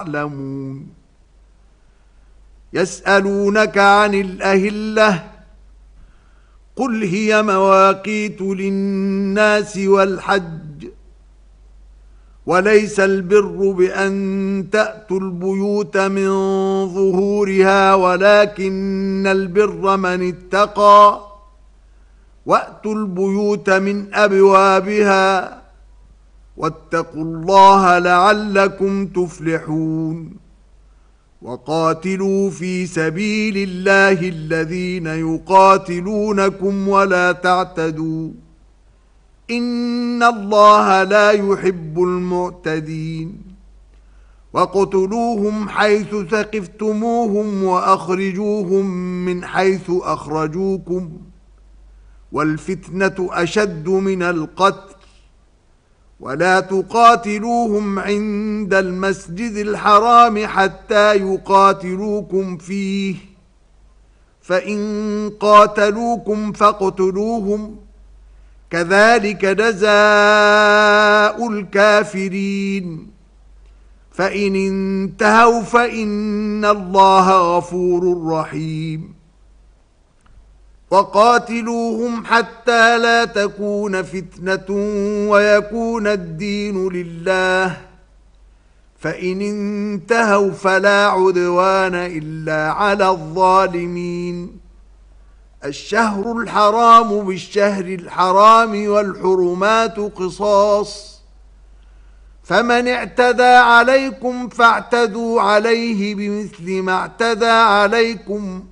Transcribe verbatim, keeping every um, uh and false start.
يعلمون. يسألونك عن الأهلة قل هي مواقيت للناس والحج وليس البر بأن تأتوا البيوت من ظهورها ولكن البر من اتقى وأتوا البيوت من أبوابها واتقوا الله لعلكم تفلحون. وقاتلوا في سبيل الله الذين يقاتلونكم ولا تعتدوا إن الله لا يحب المعتدين. وقتلوهم حيث ثقفتموهم وأخرجوهم من حيث أخرجوكم والفتنة أشد من القتل ولا تقاتلوهم عند المسجد الحرام حتى يقاتلوكم فيه فإن قاتلوكم فاقتلوهم كذلك جزاء الكافرين. فإن انتهوا فإن الله غفور رحيم. وقاتلوهم حتى لا تكون فتنة ويكون الدين لله فإن انتهوا فلا عدوان إلا على الظالمين. الشهر الحرام بالشهر الحرام والحرمات قصاص فمن اعتدى عليكم فاعتدوا عليه بمثل ما اعتدى عليكم